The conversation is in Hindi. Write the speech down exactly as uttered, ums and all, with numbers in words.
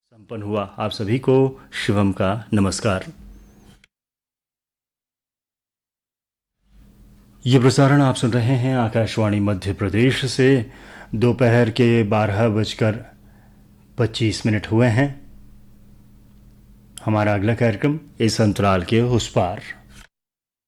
संपन्न हुआ। आप सभी को शिवम का नमस्कार। ये प्रसारण आप सुन रहे हैं आकाशवाणी मध्य प्रदेश से। दोपहर के बारह बजकर पच्चीस मिनट हुए हैं। हमारा अगला कार्यक्रम इस अंतराल के उस पार।